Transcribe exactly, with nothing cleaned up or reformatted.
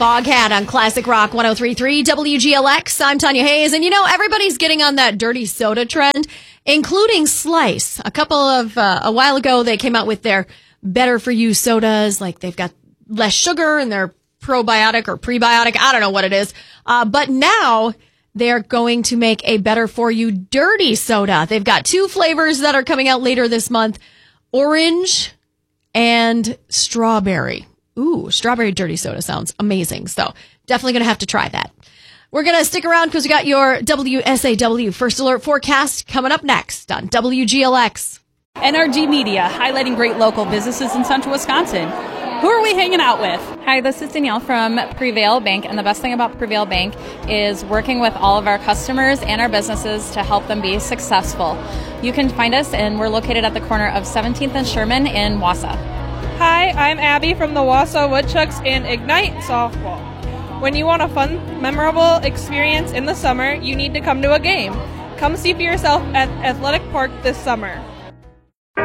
Foghat on Classic Rock one oh three point three W G L X. I'm Tanya Hayes. And you know, everybody's getting on that dirty soda trend, including Slice. A couple of, uh, a while ago, they came out with their better for you sodas. Like they've got less sugar and they're probiotic or prebiotic. I don't know what it is. Uh, but now they're going to make a better for you dirty soda. They've got two flavors that are coming out later this month. Orange and strawberry. Ooh, strawberry dirty soda sounds amazing. So definitely going to have to try that. We're going to stick around because we got your W S A W First Alert forecast coming up next on W G L X. N R G Media, highlighting great local businesses in central Wisconsin. Who are we hanging out with? Hi, this is Danielle from Prevail Bank, and the best thing about Prevail Bank is working with all of our customers and our businesses to help them be successful. You can find us, and we're located at the corner of seventeenth and Sherman in Wausau. Hi, I'm Abby from the Wausau Woodchucks and Ignite Softball. When you want a fun, memorable experience in the summer, you need to come to a game. Come see for yourself at Athletic Park this summer.